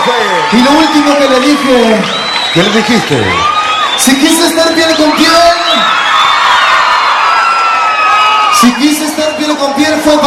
Sí. Y lo último que le dije, ¿Qué le dijiste? si quise estar piel con piel, si quise estar piel con piel fue